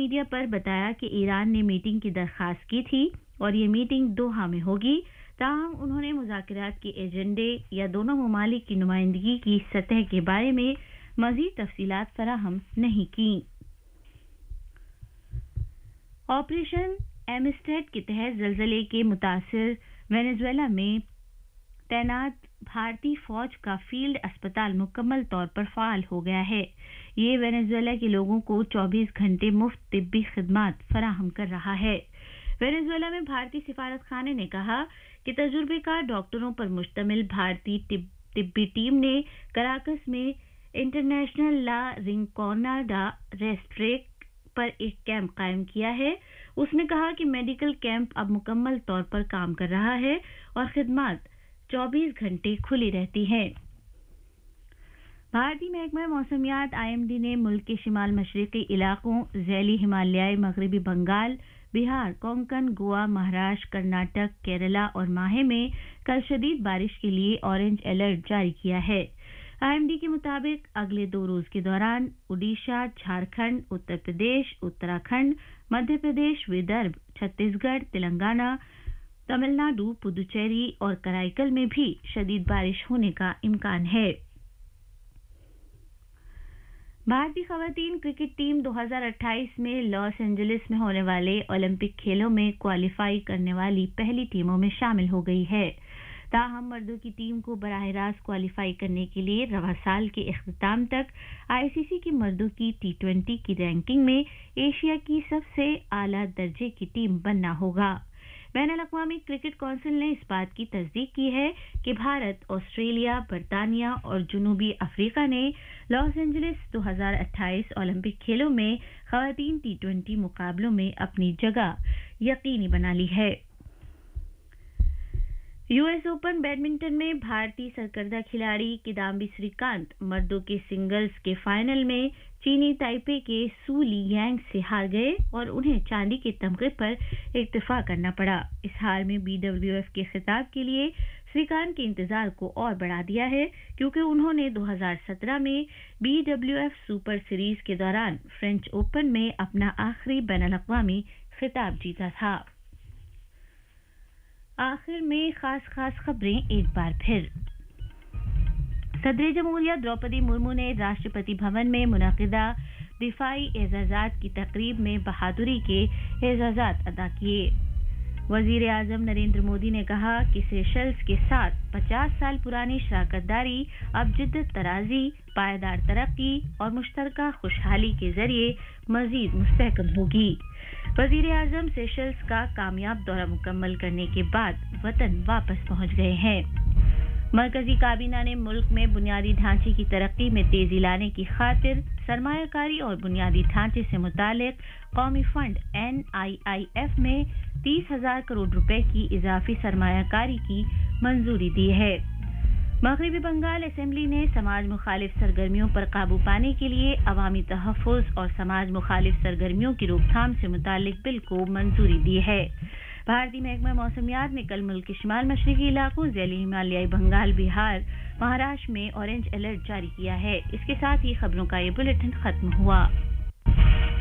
Media پر بتایا کہ ایران نے میٹنگ کی درخواست کی تھی اور یہ میٹنگ دوحہ میں ہوگی، تاہم انہوں نے مذاکرات کے ایجنڈے یا دونوں ممالک کی نمائندگی کی سطح کے بارے میں مزید تفصیلات فراہم نہیں کیں۔ آپریشن ایمسٹیڈ کے تحت زلزلے کے متاثر وینزویلا میں تعینات بھارتی فوج کا فیلڈ اسپتال مکمل طور پر فعال ہو گیا ہے۔ یہ وینزویلا کے لوگوں کو 24 گھنٹے مفت طبی خدمات فراہم کر رہا ہے۔ وینزویلا میں بھارتی سفارت خانے نے کہا کہ تجربے کار ڈاکٹروں پر مشتمل بھارتی طبی ٹیم نے کراکس میں انٹرنیشنل لا رنکونا ڈا ریسٹریک پر ایک کیمپ قائم کیا ہے۔ اس نے کہا کہ میڈیکل کیمپ اب مکمل طور پر کام کر رہا ہے اور خدمات 24 گھنٹے کھلی رہتی ہیں۔ بھارتی محکمہ موسمیات IMD نے ملک کے شمال مشرقی علاقوں ذیلی ہمالیائی مغربی بنگال، بہار، کونکن، گوا، مہاراشٹر، کرناٹک، کیرلا اور ماہے میں کل شدید بارش کے لیے اورنج الرٹ جاری کیا ہے۔ IMD کے مطابق اگلے 2 روز کے دوران اڈیشہ، جھارکھنڈ، اتر پردیش، اتراکھنڈ، مدھیہ پردیش، ودربھ، چھتیس گڑھ، تلنگانہ، تمل ناڈو، پدوچیری اور کرائیکل میں بھی شدید بارش ہونے کا امکان ہے۔ بھارتی خواتین کرکٹ ٹیم 2028 میں لاس اینجلس میں ہونے والے اولمپک کھیلوں میں کوالیفائی کرنے والی پہلی ٹیموں میں شامل ہو گئی ہے۔ تاہم مردوں کی ٹیم کو براہ راست کوالیفائی کرنے کے لیے رواں سال کے اختتام تک ICC کی مردوں کی T20 کی رینکنگ میں ایشیا کی سب سے اعلیٰ درجے کی ٹیم بننا ہوگا۔ بین الاقوامی کرکٹ کونسل نے اس بات کی تصدیق کی ہے کہ بھارت، آسٹریلیا، برطانیہ اور جنوبی افریقہ نے لاس اینجلس 2028 اولمپک کھیلوں میں خواتین T20 مقابلوں میں اپنی جگہ یقینی بنا لی ہے۔ US اوپن بیڈمنٹن میں بھارتی سرکردہ کھلاڑی کدامبی سری کانت مردوں کے سنگلز کے فائنل میں چینی تائپے کے سو لی یانگ سے ہار گئے اور انہیں چاندی کے تمغے پر اکتفا کرنا پڑا۔ اس ہار میں BWF کے خطاب کے لیے سری کانت کے انتظار کو اور بڑھا دیا ہے کیونکہ انہوں نے 2017 میں BWF سپر سیریز کے دوران فرنچ اوپن میں اپنا آخری بین الاقوامی خطاب جیتا تھا۔ آخر میں خاص خبریں ایک بار پھر۔ صدر جمہوریہ دروپدی مرمو نے راشٹرپتی بھون میں منعقدہ دفاعی اعزازات کی تقریب میں بہادری کے اعزازات ادا کیے۔ وزیر اعظم نریندر مودی نے کہا کہ سیشلز کے ساتھ 50 سال پرانی شراکت داری اب جدت طرازی، پائیدار ترقی اور مشترکہ خوشحالی کے ذریعے مزید مستحکم ہوگی۔ وزیر اعظم سیشلز کا کامیاب دورہ مکمل کرنے کے بعد وطن واپس پہنچ گئے ہیں۔ مرکزی کابینہ نے ملک میں بنیادی ڈھانچے کی ترقی میں تیزی لانے کی خاطر سرمایہ کاری اور بنیادی ڈھانچے سے متعلق قومی فنڈ NIIF میں 30,000 کروڑ روپے کی اضافی سرمایہ کاری کی منظوری دی ہے۔ مغربی بنگال اسمبلی نے سماج مخالف سرگرمیوں پر قابو پانے کے لیے عوامی تحفظ اور سماج مخالف سرگرمیوں کی روک تھام سے متعلق بل کو منظوری دی ہے۔ بھارتی محکمہ موسمیات نے کل ملک کے شمال مشرقی علاقوں ذیلی ہمالیائی بنگال، بہار، مہاراشٹر میں اورنج الرٹ جاری کیا ہے۔ اس کے ساتھ ہی خبروں کا یہ بلیٹن ختم ہوا۔